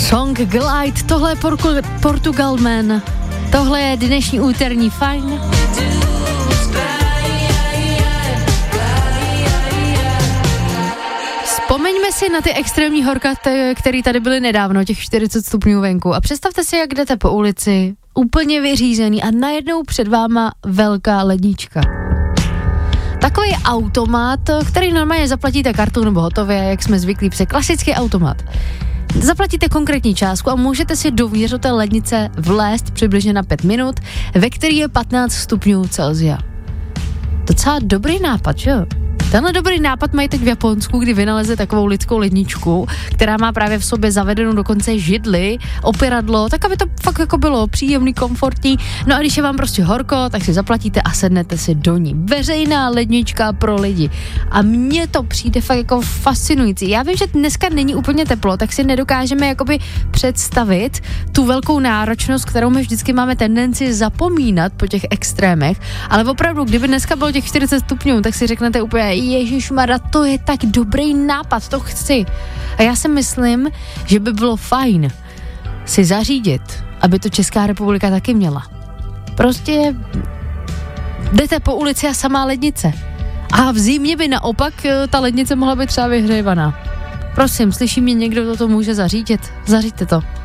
Song Glide, tohle je Portugal Man. Tohle je dnešní úterní fajn. Vzpomeňme si na ty extrémní horka, které tady byly nedávno, těch 40 stupňů venku. A představte si, jak jdete po ulici, úplně vyřízený a najednou před váma velká lednička. Takový automat, který normálně zaplatíte kartou nebo hotově, jak jsme zvyklí, klasický automat. Zaplatíte konkrétní částku a můžete si dovnitř do té lednice vlézt přibližně na 5 minut, ve který je 15 stupňů Celsia. Docela dobrý nápad, že jo? Tenhle dobrý nápad mají teď v Japonsku, kdy vynalezli takovou lidskou ledničku, která má právě v sobě zavedenou dokonce židli, opěradlo, tak aby to fakt jako bylo příjemný, komfortní. No a když je vám prostě horko, tak si zaplatíte a sednete si do ní. Veřejná lednička pro lidi. A mně to přijde fakt jako fascinující. Já vím, že dneska není úplně teplo, tak si nedokážeme jakoby představit tu velkou náročnost, kterou my vždycky máme tendenci zapomínat po těch extrémech. Ale opravdu, kdyby dneska bylo těch 40 stupňů, tak si řeknete úplně ježišmarja, to je tak dobrý nápad, to chci. A já si myslím, že by bylo fajn si zařídit, aby to Česká republika taky měla. Prostě jdete po ulici a samá lednice. A v zimě by naopak ta lednice mohla být třeba vyhřejvaná. Prosím, slyší mě někdo, kdo to může zařídit? Zaříďte to.